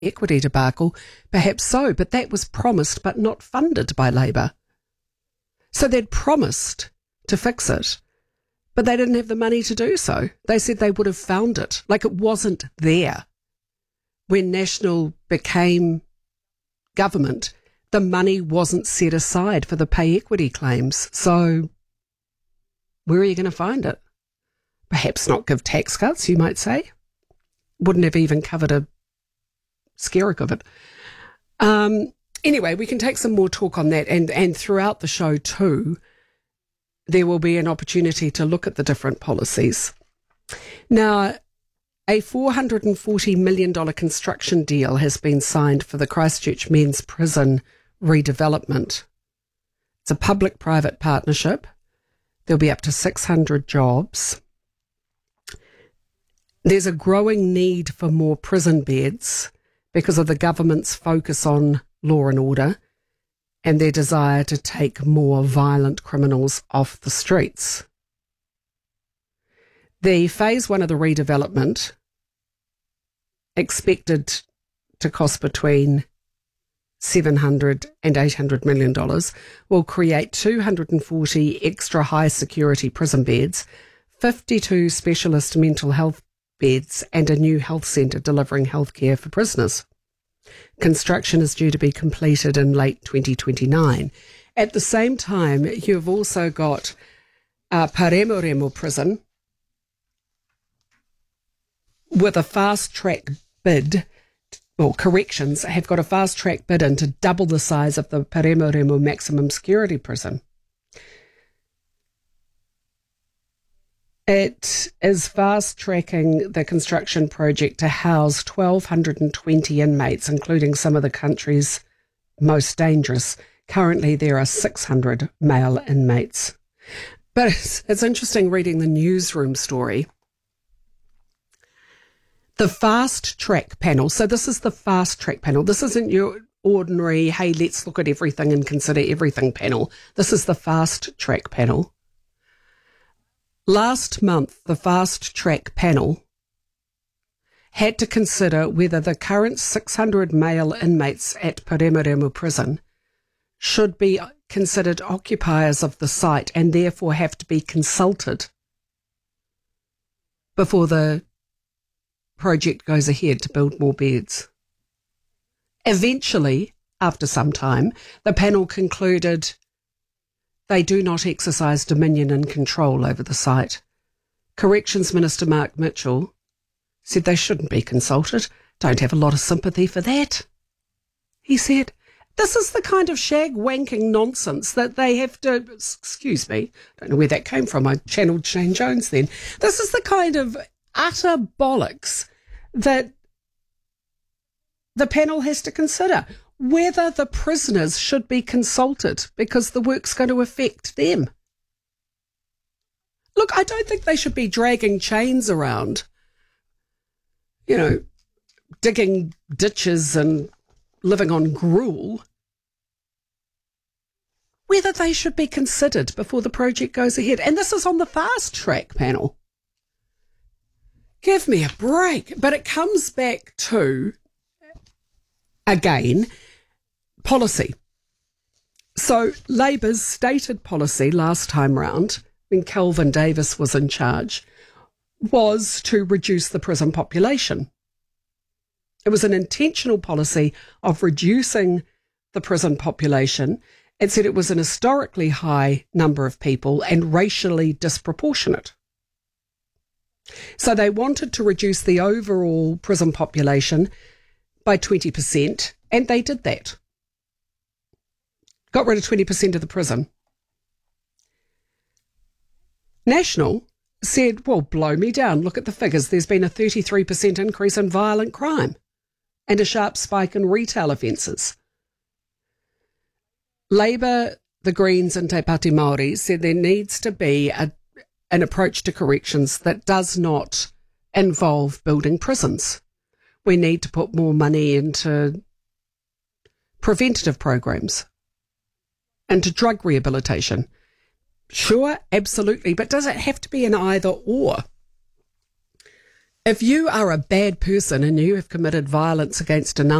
equity debacle, perhaps so, but that was promised but not funded by Labour. So they'd promised to fix it, but they didn't have the money to do so. They said they would have found it, like it wasn't there. When National became government, the money wasn't set aside for the pay equity claims. So where are you going to find it? Perhaps not give tax cuts, you might say. Wouldn't have even covered a skerrick of it. Anyway, we can take some more talk on that, and throughout the show too, there will be an opportunity to look at the different policies. Now, a $440 million construction deal has been signed for the Christchurch Men's Prison redevelopment. It's a public-private partnership. There'll be up to 600 jobs. There's a growing need for more prison beds because of the government's focus on law and order and their desire to take more violent criminals off the streets. The phase one of the redevelopment, expected to cost between $700 and $800 million, will create 240 extra high security prison beds, 52 specialist mental health beds and a new health centre delivering healthcare for prisoners. Construction is due to be completed in late 2029. At the same time, you've also got Paremoremo Prison with a fast-track bid, or corrections, have got a fast-track bid in to double the size of the Paremoremo maximum security prison. It is fast-tracking the construction project to house 1,220 inmates, including some of the country's most dangerous. Currently, there are 600 male inmates. But it's interesting reading the newsroom story. The fast track panel, so this is the fast track panel. This isn't your ordinary, hey, let's look at everything and consider everything panel. This is the fast track panel. Last month, the fast track panel had to consider whether the current 600 male inmates at Paremoremo Prison should be considered occupiers of the site and therefore have to be consulted before the project goes ahead to build more beds. Eventually, after some time, the panel concluded they do not exercise dominion and control over the site. Corrections Minister Mark Mitchell said they shouldn't be consulted. Don't have a lot of sympathy for that. He said, this is the kind of shag-wanking nonsense that they have to... Excuse me, don't know where that came from. I channeled Shane Jones then. This is the kind of utter bollocks that the panel has to consider. Whether the prisoners should be consulted because the work's going to affect them. Look, I don't think they should be dragging chains around, digging ditches and living on gruel. Whether they should be considered before the project goes ahead. And this is on the fast track panel. Give me a break. But it comes back to, again, policy. So Labour's stated policy last time round, when Kelvin Davis was in charge, was to reduce the prison population. It was an intentional policy of reducing the prison population. It said it was an historically high number of people and racially disproportionate. So they wanted to reduce the overall prison population by 20%, and they did that. Got rid of 20% of the prison. National said, well, blow me down. Look at the figures. There's been a 33% increase in violent crime and a sharp spike in retail offences. Labour, the Greens and Te Pāti Māori said there needs to be an approach to corrections that does not involve building prisons. We need to put more money into preventative programs, into drug rehabilitation. Sure, absolutely, but does it have to be an either or? If you are a bad person and you have committed violence against another,